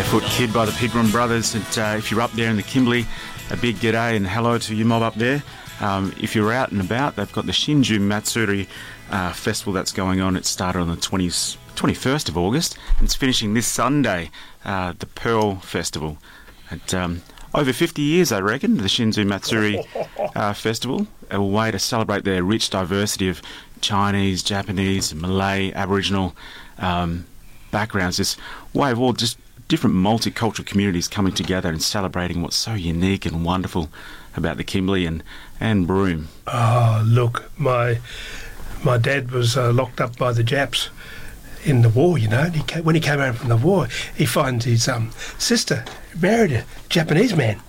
Barefoot Kid by the Pigram Brothers. And if you're up there in the Kimberley, a big g'day and hello to you mob up there. If you're out and about, they've got the Shinju Matsuri festival that's going on. It started on the 21st of August and it's finishing this Sunday, the Pearl Festival. And over 50 years, I reckon, the Shinju Matsuri Festival, a way to celebrate their rich diversity of Chinese, Japanese, Malay, Aboriginal backgrounds. This way of all just different multicultural communities coming together and celebrating what's so unique and wonderful about the Kimberley and Broome. Oh, look, my dad was locked up by the Japs in the war, you know. And when he came home from the war, he finds his sister married a Japanese man.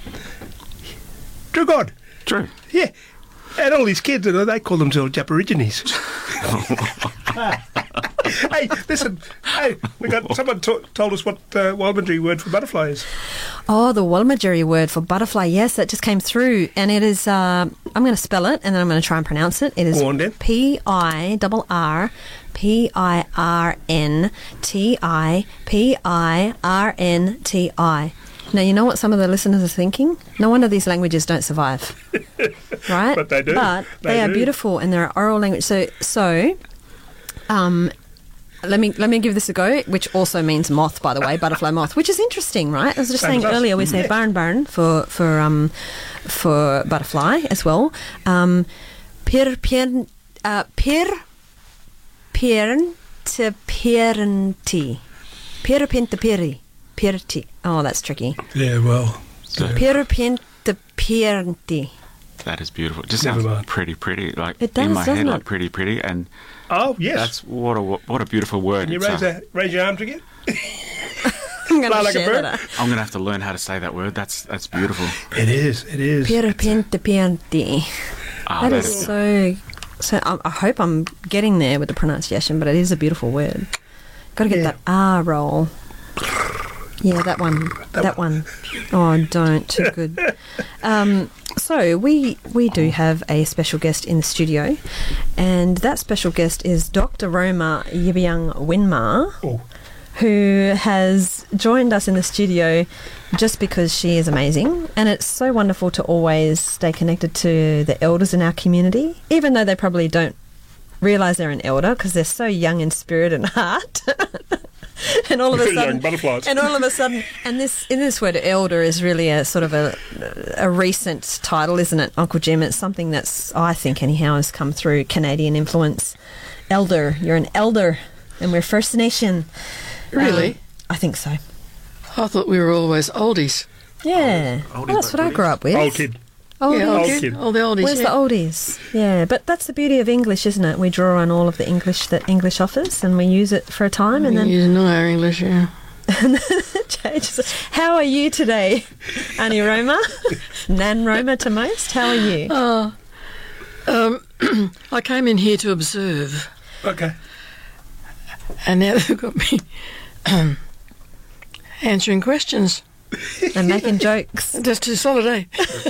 True God. True. Yeah. And all these kids, they call themselves Japorigines. Hey, listen. Hey, someone told us what Walmatjarri word for butterfly is. Oh, the Walmatjarri word for butterfly. Yes, that just came through. And it is, I'm going to spell it and then I'm going to try and pronounce it. It is P-I-R-R-P-I-R-N-T-I. Now, you know what some of the listeners are thinking? No wonder these languages don't survive. Right? But they do. But they are beautiful and they're oral language. So let me give this a go, which also means moth, by the way, butterfly moth, which is interesting, right? I was just saying earlier, we say barn for butterfly as well. Pirntipirnti. Pirti. Oh, that's tricky. Yeah, well. Pirntipirnti. That is beautiful. It just sounds pretty. Like it does, in my head, it? like pretty. And oh, yes. That's what a beautiful word. Can you raise your arms again? I'm going to share that. I'm going to have to learn how to say that word. That's beautiful. It is. Pirntipirnti. That is so. I hope I'm getting there with the pronunciation, but it is a beautiful word. Got to get that R roll. Yeah, that one. Oh, don't. Too good. So we do have a special guest in the studio, and that special guest is Dr. Roma Yibyung Winmar, who has joined us in the studio just because she is amazing, and it's so wonderful to always stay connected to the elders in our community, even though they probably don't realise they're an elder because they're so young in spirit and heart. And all of a sudden, young butterflies. And all of a sudden, and this word elder is really a sort of a recent title, isn't it, Uncle Jim? It's something that's, I think anyhow, has come through Canadian influence. Elder, you're an elder, and we're First Nation. Really? I think so. I thought we were always oldies. Yeah, well, that's what I grew up with. Old kid. Old kid. All the oldies. Where's the oldies? Yeah, but that's the beauty of English, isn't it? We draw on all of the English that English offers, and we use it for a time, and then use our English, yeah. And then it changes. How are you today, Annie Roma? Nan Roma to most. How are you? I came in here to observe. Okay. And now they've got me answering questions. And making jokes. Just too solid, eh?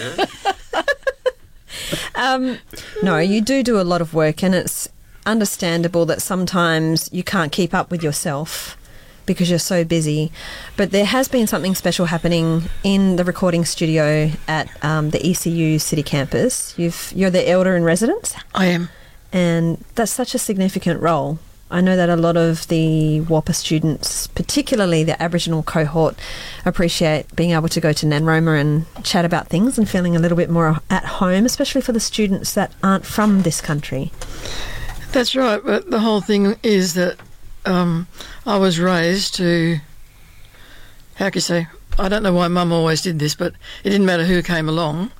No, you do a lot of work, and it's understandable that sometimes you can't keep up with yourself because you're so busy. But there has been something special happening in the recording studio at the ECU City Campus. You're the elder in residence? I am. And that's such a significant role. I know that a lot of the WAPA students, particularly the Aboriginal cohort, appreciate being able to go to NaNroma and chat about things and feeling a little bit more at home, especially for the students that aren't from this country. That's right, but the whole thing is that I was raised to, how can you say, I don't know why Mum always did this, but it didn't matter who came along.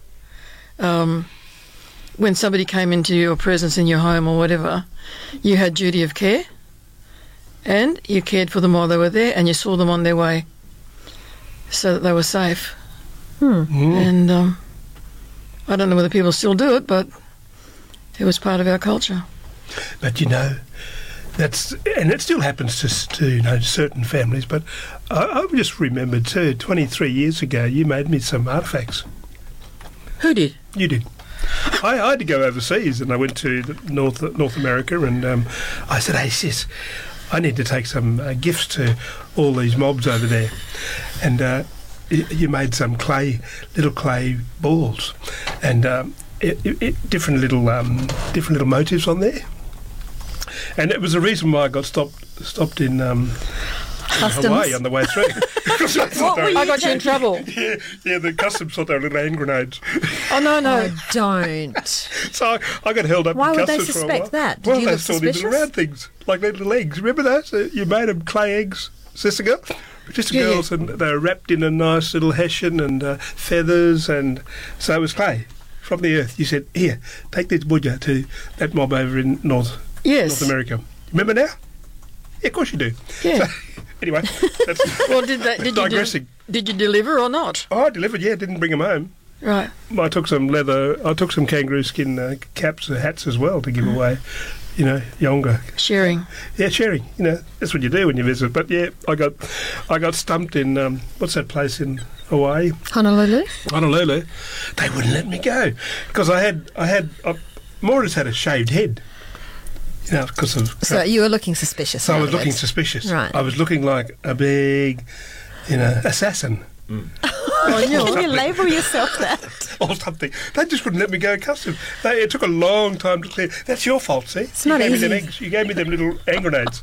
When somebody came into your presence in your home or whatever, you had duty of care, and you cared for them while they were there, and you saw them on their way so that they were safe. And I don't know whether people still do it, but it was part of our culture. But, you know, and it still happens to certain families, but I just remembered too, 23 years ago, you made me some artefacts. Who did? You did. I had to go overseas, and I went to North America, and I said, "Hey sis, I need to take some gifts to all these mobs over there, and you made some little clay balls, and different little motifs on there, and it was the reason why I got stopped in Hawaii on the way through. I got you in trouble. Yeah, the customs thought they were little hand grenades. Oh, no. Oh, don't. So I got held up Why in would they customs for a suspect while. that? Did Well, you they look saw these little suspicious? round things, like their little eggs. Remember those? You made them clay eggs, sister girl? Just Yeah, girls, and they were wrapped in a nice little hessian and feathers, and so it was clay from the earth. You said, here, take this budja to that mob over in North America. Remember now? Yeah, of course you do. Yeah. So, anyway, that's Well, did digressing. Did you deliver or not? Oh, I delivered, yeah, didn't bring them home. Right. I took some kangaroo skin caps, hats as well to give away, younger. Sharing. Yeah, sharing. That's what you do when you visit. But yeah, I got stumped in what's that place in Hawaii? Honolulu? Honolulu. They wouldn't let me go because I more or less had a shaved head. Because of. So you were looking suspicious. So I in was other looking words. suspicious. Right. I was looking like a big, assassin. Oh, you label yourself that. Or something. They just wouldn't let me go customs. It took a long time to clear. That's your fault, see? It's not you gave easy. Me them eggs. You gave me them little hand grenades.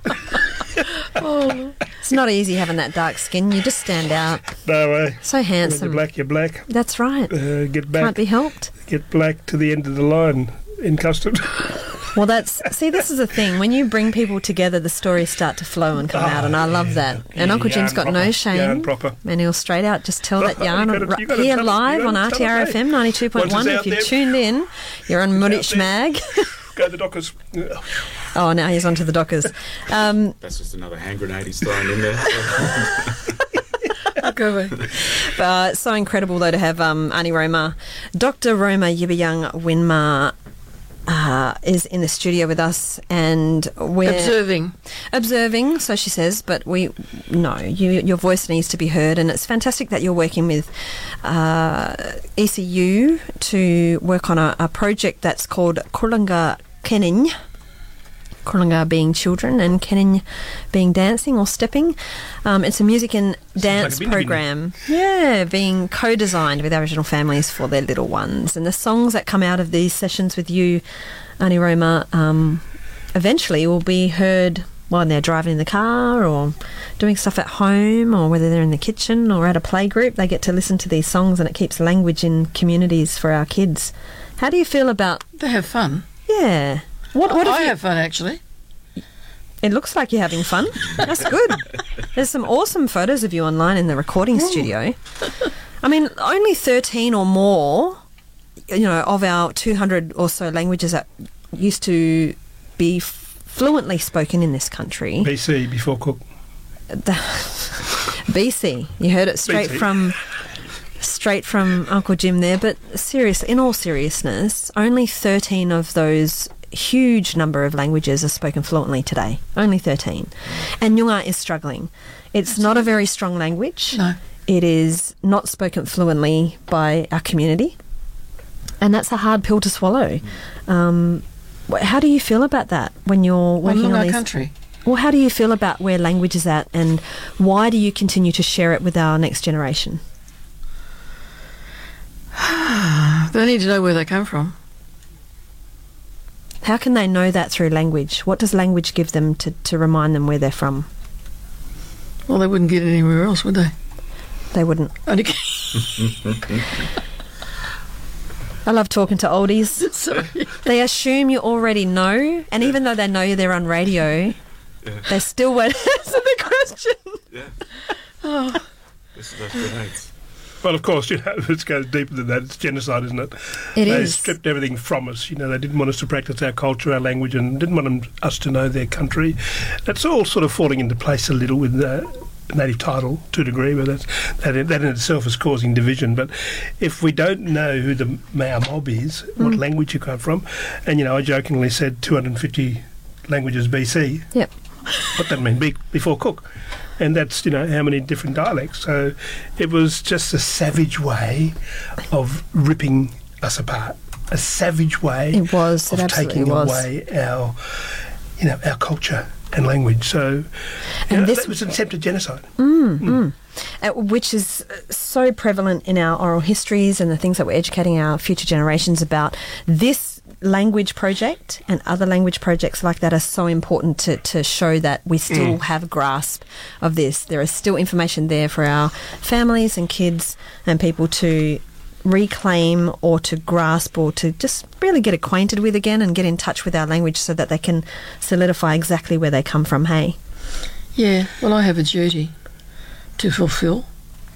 It's not easy having that dark skin. You just stand out. No way. So When handsome. you're black. That's right. Get back. Can't be helped. Get black to the end of the line in customs. Well, this is the thing. When you bring people together, the stories start to flow and come out, and I love that. And Uncle Jim's got no shame. Yarn proper. And he'll straight out just tell that yarn You gotta here tell it- live you on gotta tell it, RTRFM Once 92.1. it's If out you've there- tuned in, you're on Murich there. Mag. Go to the Dockers. Oh, now he's onto the Dockers. That's just another hand grenade he's throwing in there. Go away. So incredible, though, to have Aunty Roma. Dr. Roma Yibayung Winmar is in the studio with us, and we're observing, so she says, but your voice needs to be heard, and it's fantastic that you're working with ECU to work on a project that's called Kuranga Kenin. Kuranga being children and Kenin being dancing or stepping. It's a music and dance like a program. Yeah, being co-designed with Aboriginal families for their little ones. And the songs that come out of these sessions with you, Aunty Roma, eventually will be heard while they're driving in the car or doing stuff at home, or whether they're in the kitchen or at a playgroup. They get to listen to these songs, and it keeps language in communities for our kids. How do you feel about... They have fun. Yeah. What I have fun, actually. It looks like you're having fun. That's good. There's some awesome photos of you online in the recording studio. I mean, only 13 or more, of our 200 or so languages that used to be fluently spoken in this country. BC, before Cook. BC. You heard it straight from Uncle Jim there. But in all seriousness, only 13 of those huge number of languages are spoken fluently today. Only 13. And Noongar is struggling. It's not a very strong language. No. It is not spoken fluently by our community. And that's a hard pill to swallow. How do you feel about that when you're working on these... country. Well, how do you feel about where language is at, and why do you continue to share it with our next generation? They need to know where they come from. How can they know that through language? What does language give them to remind them where they're from? Well, they wouldn't get it anywhere else, would they? They wouldn't. Only- I love talking to oldies. Sorry. They assume you already know, and even though they know they're on radio, they still won't answer the question. Yeah. This is those grenades. Well, of course, it goes deeper than that. It's genocide, isn't it? They They stripped everything from us. They didn't want us to practice our culture, our language, and didn't want us to know their country. That's all sort of falling into place a little with native title to a degree, but that in itself is causing division. But if we don't know who the Mao mob is, what language you come from, and I jokingly said 250 languages BC. Yep. What that mean? Before Cook. And that's, how many different dialects. So it was just a savage way of ripping us apart. A savage way It was. It of absolutely taking was. away our culture, and language. So And this that was an attempted genocide. Which is so prevalent in our oral histories and the things that we're educating our future generations about. This language project and other language projects like that are so important to show that we still have a grasp of this. There is still information there for our families and kids and people to reclaim or to grasp or to just really get acquainted with again and get in touch with our language so that they can solidify exactly where they come from, hey? Yeah, well, I have a duty to fulfil.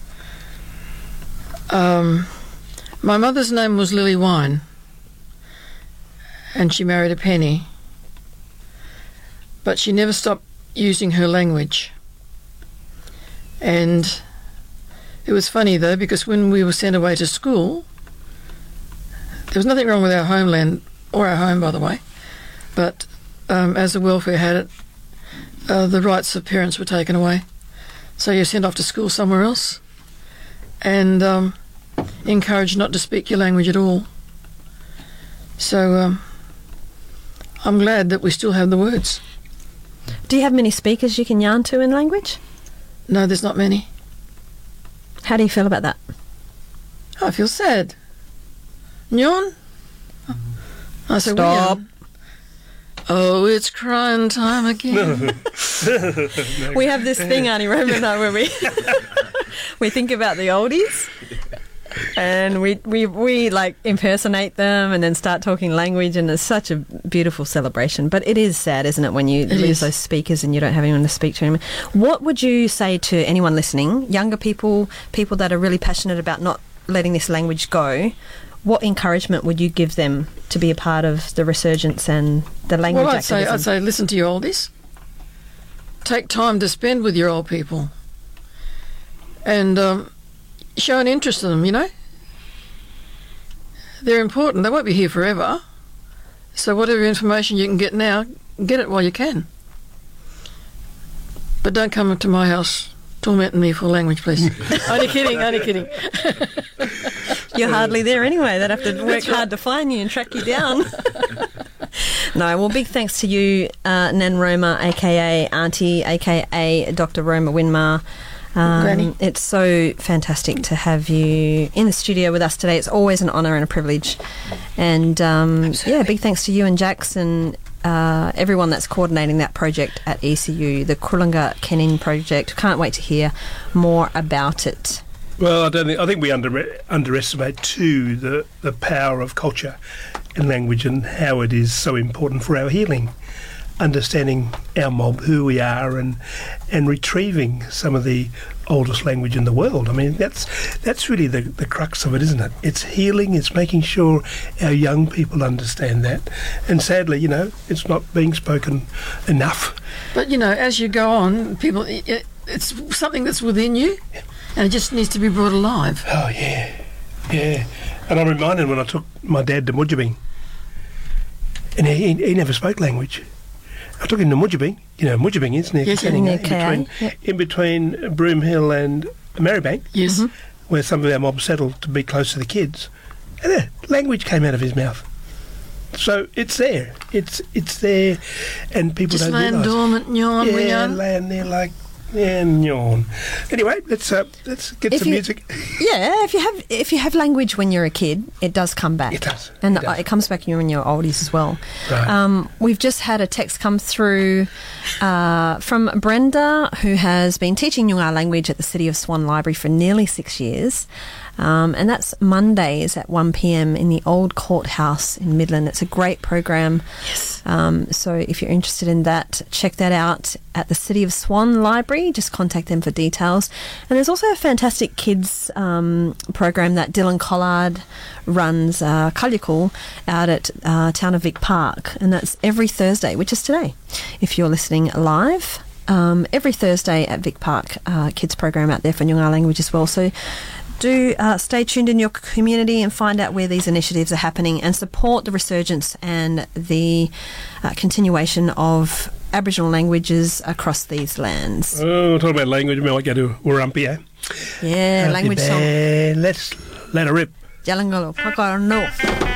My mother's name was Lily Wine, and she married a Penny, but she never stopped using her language. And it was funny though, because when we were sent away to school, there was nothing wrong with our homeland, or our home by the way, but as the welfare had it, the rights of parents were taken away. So you're sent off to school somewhere else and encouraged not to speak your language at all. So I'm glad that we still have the words. Do you have many speakers you can yarn to in language? No, there's not many. How do you feel about that? I feel sad. Nyon? I said, Stop. Oh, it's crying time again. We have this thing, Auntie Roma and I, where we think about the oldies and we like impersonate them and then start talking language, and it's such a beautiful celebration. But it is sad, isn't it, when you lose those speakers and you don't have anyone to speak to anymore. What would you say to anyone listening, younger people, people that are really passionate about not letting this language go? What encouragement would you give them to be a part of the resurgence and the language activism? I'd say listen to your oldies. Take time to spend with your old people. And show an interest in them, you know. They're important. They won't be here forever. So whatever information you can get now, get it while you can. But don't come to my house tormenting me for language, please. Only kidding. You're hardly there anyway. They'd have to work hard to find you and track you down. No, well, big thanks to you, Nan Roma, a.k.a. Auntie, a.k.a. Dr. Roma Winmar. Granny. It's so fantastic to have you in the studio with us today. It's always an honour and a privilege. And, big thanks to you and Jax and everyone that's coordinating that project at ECU, the Kurunga Kenin project. Can't wait to hear more about it. Well, I think we underestimate too the power of culture and language and how it is so important for our healing. Understanding our mob, who we are, and retrieving some of the oldest language in the world. I mean, that's really the crux of it, isn't it? It's healing. It's making sure our young people understand that. And sadly, it's not being spoken enough. But as you go on, people, it's something that's within you, and it just needs to be brought alive. Oh yeah. And I'm reminded when I took my dad to Mudjabing, and he never spoke language. I took him to Mudjabing. Mudjabing is near Canning, in between Broome Hill and Marybank, yes, where some of our mob settled to be close to the kids. And language came out of his mouth. So it's there. It's there, and people just don't realise. Just laying dormant, yawn, laying there like. Yeah, yawn. Anyway, let's get some music. Yeah, if you have language when you're a kid, it does come back. It does. And it comes back when you're oldies as well. Right. We've just had a text come through from Brenda, who has been teaching Noongar language at the City of Swan Library for nearly 6 years. And that's Mondays at 1 p.m. in the Old Courthouse in Midland. It's a great program. Yes. So if you're interested in that, check that out at the City of Swan Library. Just contact them for details. And there's also a fantastic kids program that Dylan Collard runs, Kalyakul, out at Town of Vic Park. And that's every Thursday, which is today, if you're listening live. Every Thursday at Vic Park, kids program out there for Noongar language as well. So do stay tuned in your community and find out where these initiatives are happening and support the resurgence and the continuation of Aboriginal languages across these lands. Oh, talk about language, we might go to Warumpi, Yeah, language song. Let's let her rip. Yalangalo, Pakaro, no.